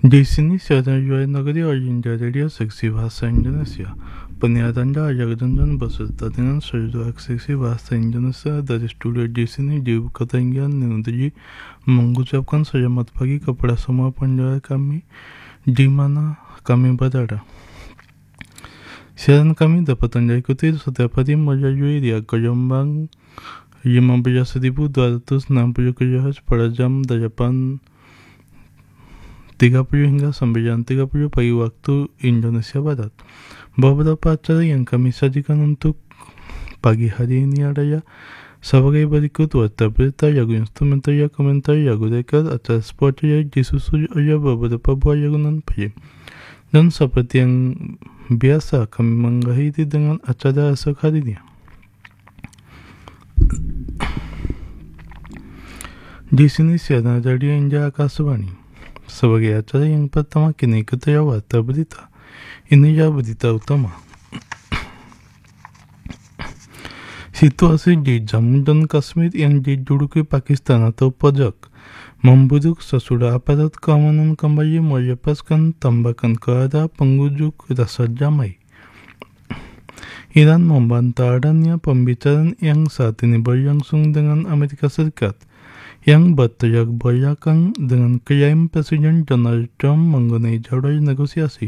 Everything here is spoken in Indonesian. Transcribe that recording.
Di sini saya Nagari Arjinda Radio Seksi Bahasa Indonesia. Penyiar Anda Jagadandan beserta dengan seluruh seksi Bahasa Indonesia dari studio di sini di Ibu Kota Inggan New mengucapkan selamat pagi kepada semua pendengar kami di mana kami berada. Siaran kami dapat Anda ikuti setiap hari melalui dia gelombang 15.260 kHz pada jam 8.30 hingga 9.30 pagi waktu Indonesia Barat. Beberapa acara yang kami sajikan untuk pagi hari ini adalah sebagai berikut: warta berita, lagu instrumental, komentar, lagu rekor, acara sport yang disusul oleh beberapa buah lagunan film. Dan seperti yang biasa kami mengakhiri dengan acara esok harinya. Di sini siaran Radio India Akaswani. Sebagai acara yang pertama kini kita warta berita. Inilah berita utama. Situasi di Jammu dan Kashmir yang diduduki Pakistan atau pojok memburuk sesudah aparat keamanan kembali melepaskan tembakan ke arah pengunjuk rasa damai. Iran membantah adanya pembicaraan yang saat ini berlangsung dengan Amerika Serikat yang bertolak belakang dengan klaim Presiden Donald Trump mengenai jalur negosiasi.